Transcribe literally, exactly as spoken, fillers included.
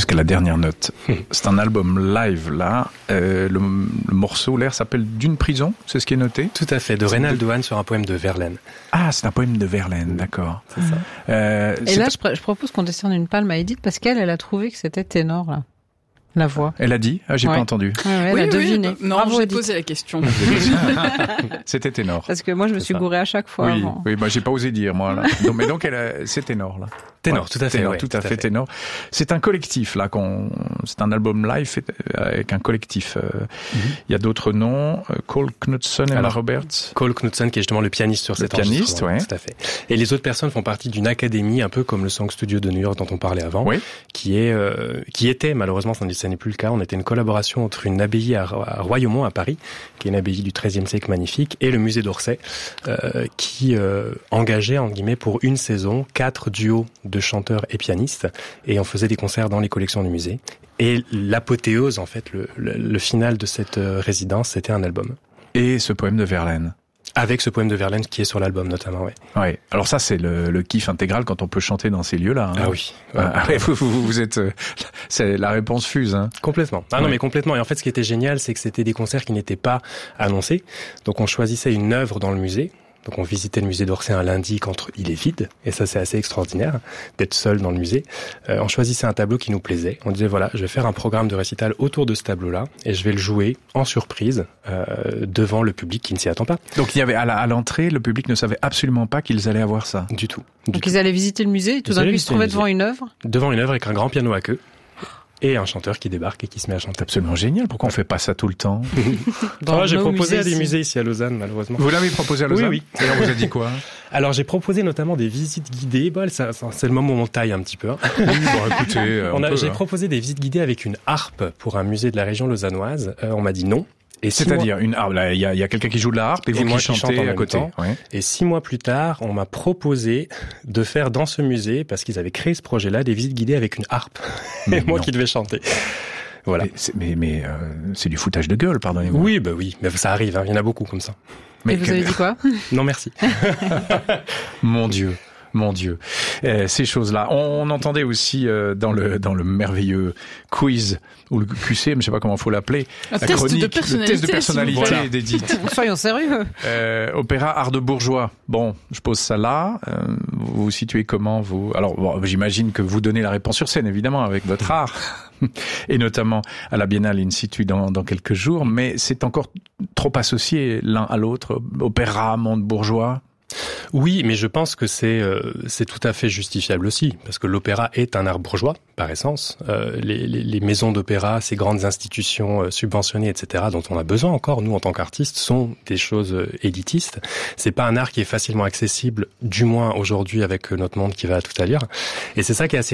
jusqu'à la dernière note. Mmh. C'est un album live, là. Euh, le, le morceau, l'air s'appelle D'une prison, c'est ce qui est noté? Tout à fait, de Reynald Hahn sur un poème de Verlaine. Ah, c'est un poème de Verlaine, d'accord. C'est ça. Euh, Et c'est là, je, pr- je propose qu'on décerne une palme à Edith, parce qu'elle, elle a trouvé que c'était ténor, là. La voix. Elle a dit? Ah, j'ai ouais. pas entendu. Ouais, ouais, elle oui, a deviné. Oui, non, Bravo, j'ai Edith. posé la question. C'était ténor. Parce que moi, je me suis gourée à chaque fois. Oui, avant. oui, bah, j'ai pas osé dire, moi, là. Donc, mais donc, elle a... c'est ténor, là. Ténor, ouais, tout à fait. Ténor, ouais, tout à fait, fait ténor. C'est un collectif, là, qu'on, c'est un album live avec un collectif. Il mm-hmm. y a d'autres noms. Cole Knudsen et Emma Roberts. Cole Knudsen, qui est justement le pianiste sur le cet pianiste, enregistrement. Ouais. Tout à fait. Et les autres personnes font partie d'une académie, un peu comme le Song Studio de New York dont on parlait avant. Oui. Qui est, euh, qui était, malheureusement, ça n'est plus le cas. On était une collaboration entre une abbaye à, à Royaumont, à Paris, qui est une abbaye du treizième siècle magnifique, et le musée d'Orsay, euh, qui euh, engageait, en guillemets, pour une saison, quatre duos de chanteurs et pianistes, et on faisait des concerts dans les collections du musée. Et l'apothéose, en fait, le, le, le final de cette résidence, c'était un album. Et ce poème de Verlaine. Avec ce poème de Verlaine qui est sur l'album, notamment, ouais. Ouais. Alors ça, c'est le, le kiff intégral quand on peut chanter dans ces lieux-là. Hein. Ah oui. Ah, ouais, vous, vous, vous êtes, c'est la réponse fuse, hein. Complètement. Ah ouais. Non, mais complètement. Et en fait, ce qui était génial, c'est que c'était des concerts qui n'étaient pas annoncés. Donc, on choisissait une œuvre dans le musée. Donc on visitait le musée d'Orsay un lundi quand il est vide, et ça c'est assez extraordinaire d'être seul dans le musée. Euh, on choisissait un tableau qui nous plaisait, on disait voilà, je vais faire un programme de récital autour de ce tableau-là, et je vais le jouer en surprise euh, devant le public qui ne s'y attend pas. Donc il y avait à, la, à l'entrée, le public ne savait absolument pas qu'ils allaient avoir ça. Du tout. Du Donc tout. ils allaient visiter le musée, et tout d'un coup ils se trouvaient devant une œuvre. Devant une œuvre avec un grand piano à queue. Et un chanteur qui débarque et qui se met à chanter. Absolument génial. Pourquoi on fait pas ça tout le temps? ah, J'ai proposé à des musées ici à Lausanne, malheureusement. Vous l'avez proposé à Lausanne? Oui, oui. Et on vous a dit quoi? Alors j'ai proposé notamment des visites guidées. Bon, ça, ça, c'est le moment où on taille un petit peu. Hein. Oui, bon, écoutez, euh, on on a, peut, j'ai hein. proposé des visites guidées avec une harpe pour un musée de la région lausannoise. Euh, on m'a dit non. Et c'est-à-dire mois... une harpe, là, il y a, y a quelqu'un qui joue de la harpe et, et vous moi qui chantez à côté. Ouais. Et six mois plus tard, on m'a proposé de faire dans ce musée, parce qu'ils avaient créé ce projet-là, des visites guidées avec une harpe. Mais et moi non. qui devais chanter. Voilà. Mais, c'est, mais, mais euh, c'est du foutage de gueule, pardonnez-moi. Oui, bah oui, mais ça arrive, hein. Il y en a beaucoup comme ça. Mais et vous que... avez dit quoi? Non, merci. Mon Dieu. Mon Dieu, euh, ces choses-là. On, on entendait aussi euh, dans le dans le merveilleux quiz ou le Q C, je ne sais pas comment il faut l'appeler, un la test chronique, de personnalité, le test de personnalité si voilà. d'Edith. Soyons sérieux. Euh, opéra art de bourgeois. Bon, je pose ça là. Euh, vous vous situez comment vous? Alors, bon, j'imagine que vous donnez la réponse sur scène, évidemment, avec votre art, et notamment à la Biennale in situ dans, dans quelques jours. Mais c'est encore trop associé l'un à l'autre. Opéra, monde bourgeois. Oui, mais je pense que c'est euh, c'est tout à fait justifiable aussi, parce que l'opéra est un art bourgeois par essence. Euh, les, les, les maisons d'opéra, ces grandes institutions euh, subventionnées, et cetera, dont on a besoin encore, nous en tant qu'artistes, sont des choses euh, élitistes. C'est pas un art qui est facilement accessible, du moins aujourd'hui avec notre monde qui va tout à l'heure. Et c'est ça qui est assez